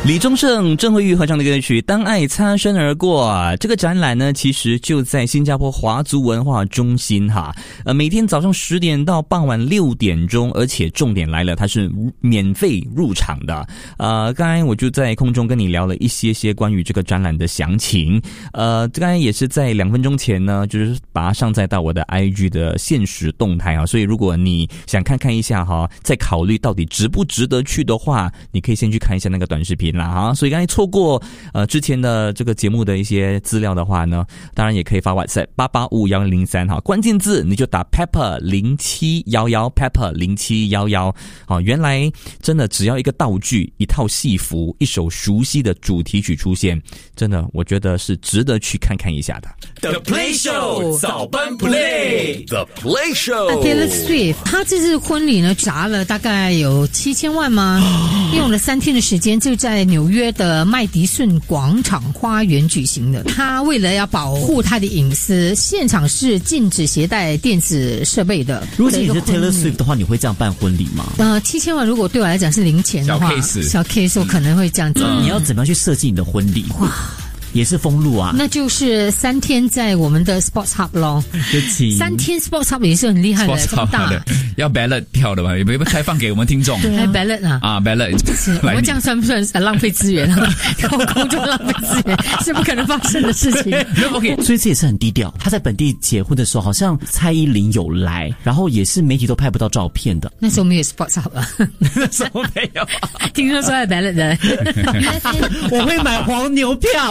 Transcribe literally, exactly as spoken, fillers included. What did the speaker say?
李宗盛、郑慧玉合唱的歌曲《当爱擦身而过》，这个展览呢，其实就在新加坡华族文化中心哈，呃，每天早上十点到傍晚六点钟，而且重点来了，它是免费入场的。呃，刚才我就在空中跟你聊了一些些关于这个展览的详情，呃，刚才也是在两分钟前呢，就是把它上载到我的 I G 的限时动态啊，所以如果你想看看一下哈，再考虑到底值不值得去的话，你可以先去看一下那个短视频啦哈。所以刚才错过呃之前的这个节目的一些资料的话呢，当然也可以发 WhatsApp 八八五幺零三哈，关键字你就打 Pepper 零七一一 Pepper 零七一一，好，原来真的只要一个道具、一套戏服、一首熟悉的主题曲出现，真的我觉得是值得去看看一下的。 The Play Show 早班 Play The Play Show。Taylor Swift 他这次婚礼呢砸了大概有七千万吗？用了三天的时间，就在纽约的麦迪逊广场花园举行的。他为了要保护他的隐私，现场是禁止携带电子设备的。 如果你是 Taylor Swift 的话，你会这样办婚礼吗？ 呃，七千万如果对我来讲是零钱的话， 小 case， 小 case 我可能会这样子。 嗯、你要怎么样去设计你的婚礼？哇！也是封路啊， 那就是三天在我们的 Sports Hub 咯。三天 Sports Hub 也是很厉害的，这么大的要 ballot 票的嘛，有没有开放给我们听众？ 对啊 ，ballot 啊， 啊 ballot， 我们这样算不算浪费资源啊？公众浪费资源是不可能发生的事情。 OK， 所以这也是很低调。他在本地结婚的时候，好像蔡依林有来，然后也是媒体都拍不到照片的。 那时候没有 Sports Hub 啊， 那时候没有。 听说说在 ballot 的， 我会买黄牛票。